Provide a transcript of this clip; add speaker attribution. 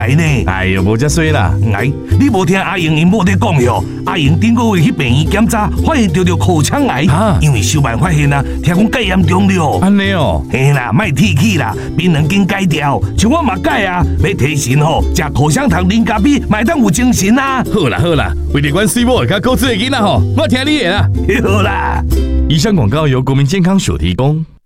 Speaker 1: 癌呢？
Speaker 2: 哎呦，无遮衰啦！
Speaker 1: 癌，你无听阿英因某在讲哟？阿英顶个月去病院检查，发现得口腔癌，因为小办发现啊，听讲介严重了。
Speaker 2: 安尼哦，
Speaker 1: 嘿啦，莫提起啦，槟榔经改掉，像我嘛改啊，要提神吼，食口香糖、零咖啡，买当有精神啊。
Speaker 2: 好啦好啦，为了阮水某甲高智的囡仔吼，我听你的啦。
Speaker 1: 好啦。
Speaker 2: 以上广告由国民健康署提供。